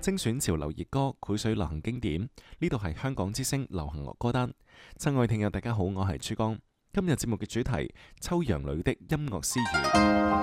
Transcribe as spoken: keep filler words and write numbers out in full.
精選潮流熱歌，繪水流行經典。呢度係香港之聲流行樂歌單。親愛聽友大家好，我係珠江。今日節目嘅主題：秋陽裡的音樂詩語。